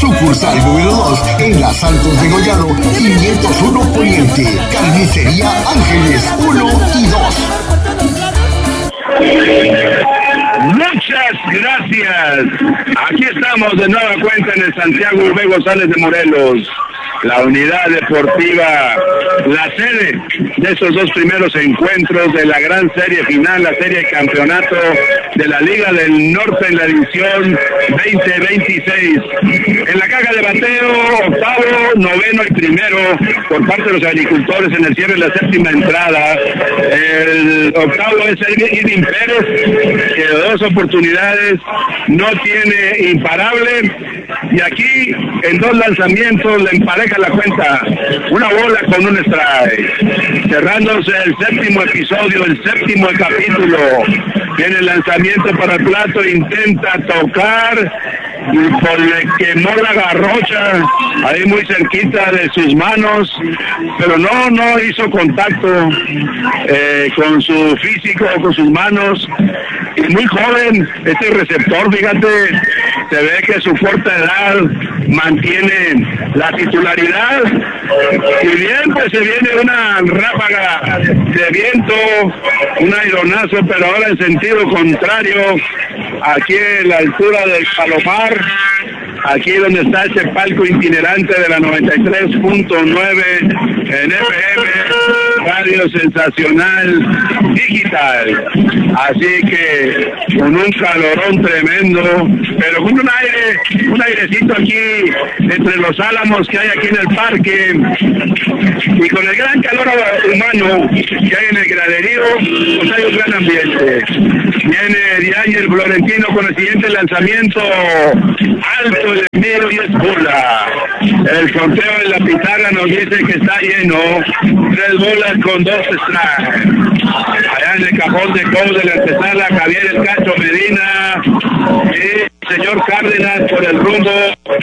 Sucursal número 2 en la Santos de Gollado 501 Poniente. Carnicería Ángeles 1 y 2. Muchas gracias. Aquí estamos de nueva cuenta en el Santiago Urbé González de Morelos. La unidad deportiva, la sede de esos dos primeros encuentros de la gran serie final, la serie campeonato de la Liga del Norte en la edición 2026. En la caja de bateo, octavo, noveno y primero por parte de los agricultores en el cierre de la séptima entrada. El octavo es Irving Pérez, que de dos oportunidades no tiene imparable. Y aquí, en dos lanzamientos, le empareja la cuenta. Una bola con un strike. Cerrándose el séptimo episodio, el séptimo capítulo. Viene el lanzamiento para el plato, intenta tocar, y le quemó la garrocha ahí muy cerquita de sus manos, pero no hizo contacto con su físico, con sus manos. Y muy joven este receptor, fíjate, se ve que su corta edad mantiene la titularidad. Y bien, pues se viene una ráfaga de viento, un aironazo, pero ahora en sentido contrario, aquí en la altura del Palomar, aquí donde está ese palco itinerante de la 93.9 en FM, Radio Sensacional Digital. Así que con un calorón tremendo, pero con un airecito aquí entre los álamos que hay aquí en el parque, y con el gran calor humano que hay en el graderío, pues hay un gran ambiente. Viene Diángel Florentino con el siguiente lanzamiento, alto, el miro y es bola. El conteo en la pizarra nos dice que está lleno, 3 bolas con 2 strikes. Allá en el cajón de coach de la antesala, Javier El Cacho Medina y el señor Cárdenas por el rumbo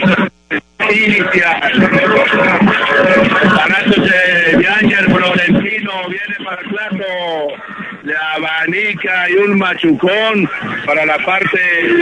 inicial. Parándose Diángel Florentino, viene para el plato, le abanica y un machucón para la parte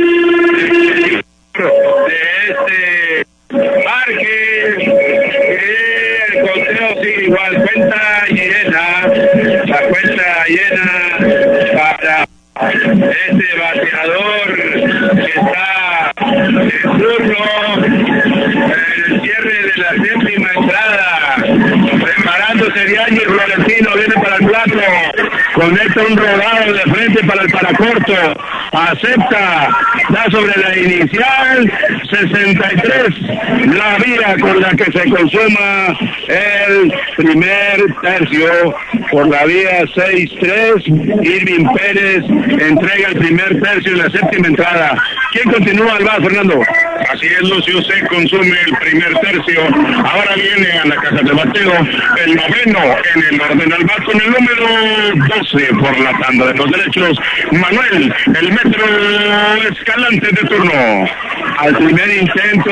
de este parque. El conteo sigue igual, cuenta llena, la cuenta llena para este bateador que está en turno en el cierre de la séptima entrada. Preparándose Diángel Florentino, viene para el plato, conecta un rodado de frente para el paracorto, acepta, da sobre la inicial, 63, la vía con la que se consuma el primer tercio, por la vía 6-3, Irving Pérez entrega el primer tercio en la séptima entrada. ¿Quién continúa al bat, Fernando? Así es, Lucio, se consume el primer tercio. Ahora viene a la caja de bateo el noveno en el orden al bat con el número 12 por la tanda de los derechos, Manuel, el Metro Escalante de turno. Al primer intento,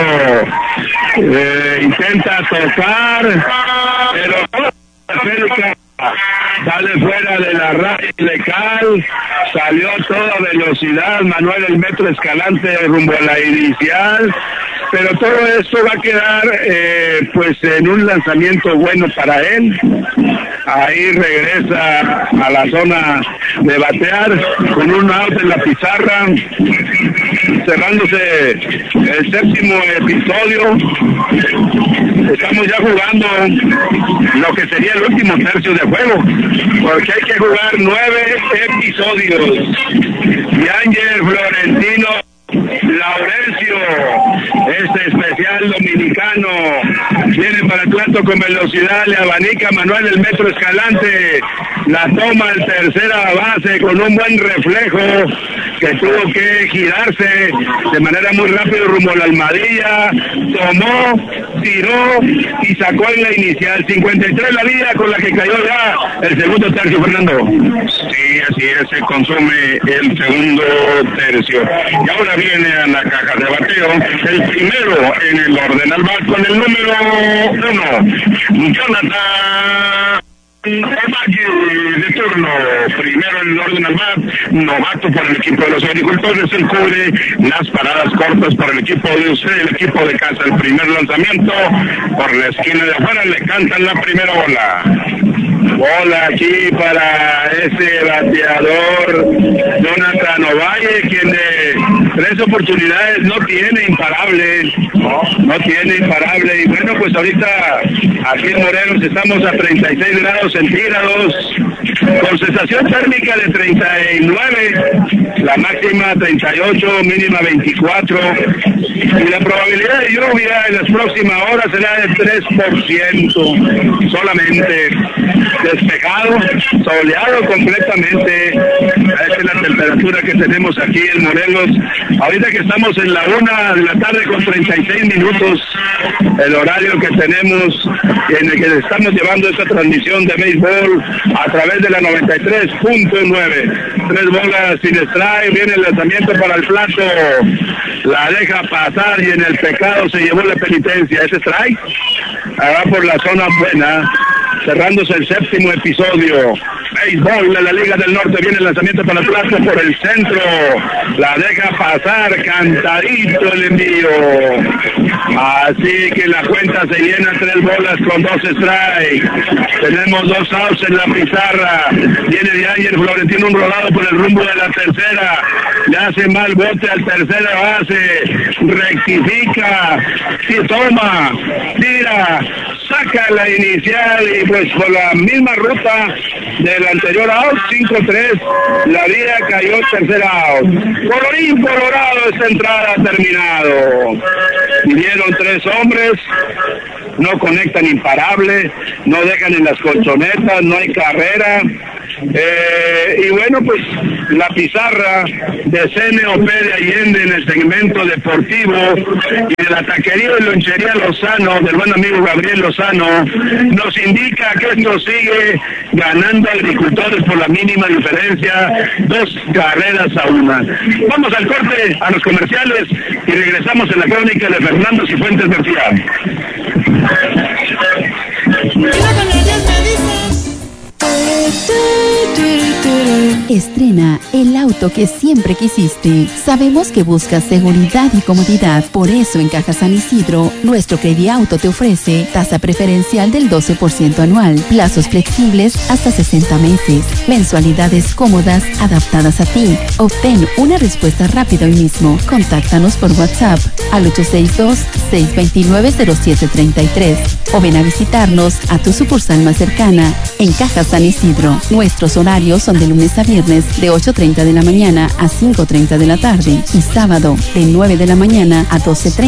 intenta tocar, pero cerca, sale fuera de la raya legal, salió a toda velocidad Manuel el Metro Escalante rumbo a la inicial, pero todo esto va a quedar pues en un lanzamiento bueno para él. Ahí regresa a la zona de batear con un out en la pizarra, cerrándose el séptimo episodio. Estamos ya jugando lo que sería el último tercio de juego, porque hay que jugar 9 episodios. Diángel Florentino Laurencio, este especial dominicano, viene para el plato con velocidad, le abanica Manuel el Metro Escalante, la toma el tercera base con un buen reflejo, que tuvo que girarse de manera muy rápida rumbo a la almohadilla, tomó, tiró y sacó en la inicial. 53 la vía con la que cayó ya el segundo tercio, Fernando. Sí, así es, se consume el segundo tercio. Y ahora viene a la caja de bateo el primero en el orden al bat con el número 1, Jonathan Ovalle de turno, primero en el orden al bat, novato por el equipo de los agricultores, él cubre las paradas cortas para el equipo de usted, el equipo de casa, el primer lanzamiento por la esquina de afuera, le cantan la primera bola. Bola aquí para ese bateador Jonathan Ovalle, quien de 3 oportunidades no tiene imparable, y bueno, pues ahorita aquí en Morelos estamos a 36 grados centígrados, con sensación térmica de 39, la máxima 38, mínima 24, y la probabilidad de lluvia en las próximas horas será de 3%, solamente. Despejado, soleado completamente. Esa es la temperatura que tenemos aquí en Morelos. Ahorita que estamos en la 1 de la tarde con 36 minutos, el horario que tenemos, en el que estamos llevando esta transmisión de béisbol a través de la 93.9. 3 bolas sin strike, viene el lanzamiento para el plato, la deja pasar y en el pecado se llevó la penitencia. Ese strike, va por la zona buena, cerrándose el séptimo episodio. Béisbol de la Liga del Norte, viene el lanzamiento para el plato por el centro, la deja pasar, cantadito el envío. Así que la cuenta se llena, 3 bolas con 2 strikes. Tenemos 2 outs en la pizarra. Viene de Ángel Florentino, un rolado por el rumbo de la tercera. Le hace mal bote al tercera base. Rectifica, sí, toma, tira, saca la inicial y pues por la misma ruta del anterior out, 5-3, la vida cayó tercera out. Colorín colorado, esta entrada ha terminado. Vinieron 3 hombres, no conectan imparable, no dejan en las colchonetas, no hay carrera. Y bueno, pues la pizarra de CNOP de Allende en el segmento deportivo y de la taquería y lonchería Lozano, del buen amigo Gabriel Lozano, nos indica que esto sigue ganando agricultores por la mínima diferencia, 2 carreras a 1. Vamos al corte, a los comerciales, y regresamos en la crónica de Fernando Cifuentes García. Estrena el auto que siempre quisiste. Sabemos que buscas seguridad y comodidad. Por eso en Caja San Isidro, nuestro Crediauto te ofrece tasa preferencial del 12% anual, plazos flexibles hasta 60 meses, mensualidades cómodas adaptadas a ti. Obtén una respuesta rápida hoy mismo. Contáctanos por WhatsApp al 862-629-0733 o ven a visitarnos a tu sucursal más cercana en Caja San Isidro. Nuestros horarios son de lunes a viernes de 8:30 de la mañana a 5:30 de la tarde y sábado de 9 de la mañana a 12:30.